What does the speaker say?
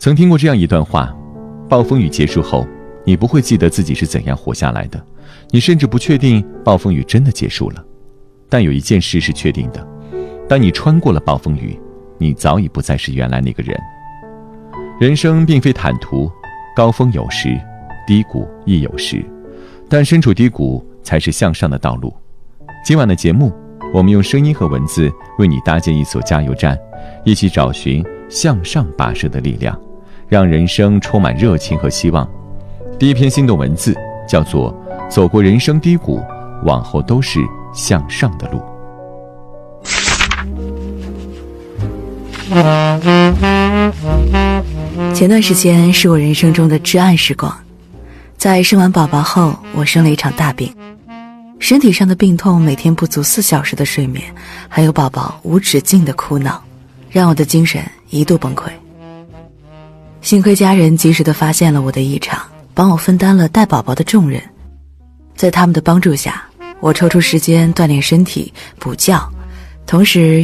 曾听过这样一段话，暴风雨结束后，你不会记得自己是怎样活下来的，你甚至不确定暴风雨真的结束了。但有一件事是确定的，当你穿过了暴风雨，你早已不再是原来那个人。人生并非坦途，高峰有时，低谷亦有时，但身处低谷才是向上的道路。今晚的节目，我们用声音和文字为你搭建一所加油站，一起找寻向上跋涉的力量，让人生充满热情和希望。第一篇心动文字叫做走过人生低谷，往后都是向上的路。 前段时间是我人生中的至暗时光，在生完宝宝后，我生了一场大病，身体上的病痛，每天不足4小时的睡眠，还有宝宝无止境的哭闹，让我的精神一度崩溃。幸亏家人及时地发现了我的异常，帮我分担了带宝宝的重任。在他们的帮助下，我抽出时间锻炼身体、补觉，同时